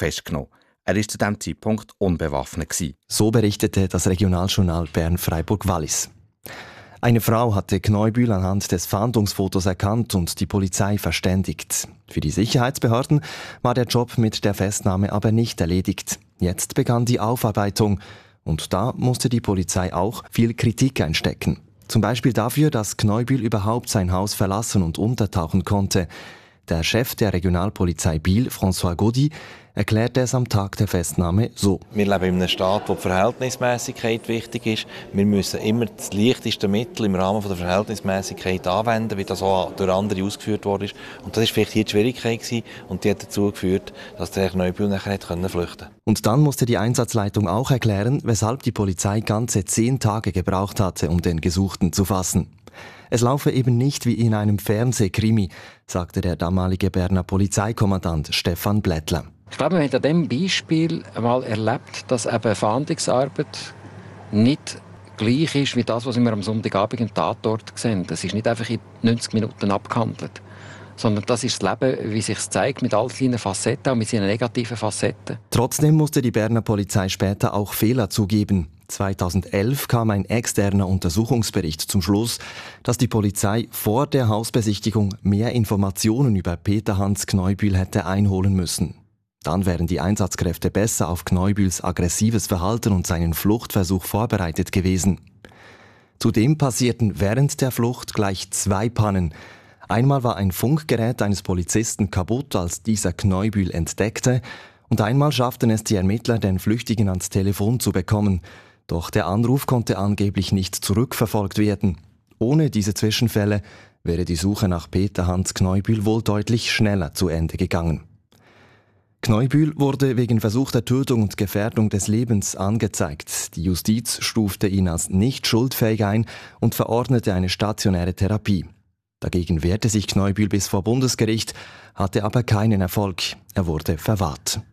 festgenommen. Er war zu diesem Zeitpunkt unbewaffnet. So berichtete das Regionaljournal Bern-Freiburg-Wallis. Eine Frau hatte Kneubühl anhand des Fahndungsfotos erkannt und die Polizei verständigt. Für die Sicherheitsbehörden war der Job mit der Festnahme aber nicht erledigt. Jetzt begann die Aufarbeitung und da musste die Polizei auch viel Kritik einstecken. Zum Beispiel dafür, dass Kneubühl überhaupt sein Haus verlassen und untertauchen konnte. Der Chef der Regionalpolizei Biel, François Gaudy, erklärte es am Tag der Festnahme so. Wir leben in einem Staat, wo die Verhältnismäßigkeit wichtig ist. Wir müssen immer das leichteste Mittel im Rahmen der Verhältnismäßigkeit anwenden, wie das auch durch andere ausgeführt worden ist. Und das war vielleicht hier die Schwierigkeit gewesen, und die hat dazu geführt, dass der Kneubühl nachher flüchten konnte. Und dann musste die Einsatzleitung auch erklären, weshalb die Polizei ganze 10 Tage gebraucht hatte, um den Gesuchten zu fassen. Es laufe eben nicht wie in einem Fernsehkrimi, sagte der damalige Berner Polizeikommandant Stefan Blättler. Ich glaube, man hat an diesem Beispiel einmal erlebt, dass eben Fahndungsarbeit nicht gleich ist wie das, was wir am Sonntagabend im Tatort sehen. Das ist nicht einfach in 90 Minuten abgehandelt, sondern das ist das Leben, wie es sich zeigt, mit all seinen Facetten, auch mit seinen negativen Facetten. Trotzdem musste die Berner Polizei später auch Fehler zugeben. 2011 kam ein externer Untersuchungsbericht zum Schluss, dass die Polizei vor der Hausbesichtigung mehr Informationen über Peter Hans Kneubühl hätte einholen müssen. Dann wären die Einsatzkräfte besser auf Kneubühls aggressives Verhalten und seinen Fluchtversuch vorbereitet gewesen. Zudem passierten während der Flucht gleich 2 Pannen. Einmal war ein Funkgerät eines Polizisten kaputt, als dieser Kneubühl entdeckte, und einmal schafften es die Ermittler, den Flüchtigen ans Telefon zu bekommen. Doch der Anruf konnte angeblich nicht zurückverfolgt werden. Ohne diese Zwischenfälle wäre die Suche nach Peter Hans Kneubühl wohl deutlich schneller zu Ende gegangen. Kneubühl wurde wegen versuchter Tötung und Gefährdung des Lebens angezeigt. Die Justiz stufte ihn als nicht schuldfähig ein und verordnete eine stationäre Therapie. Dagegen wehrte sich Kneubühl bis vor Bundesgericht, hatte aber keinen Erfolg. Er wurde verwahrt.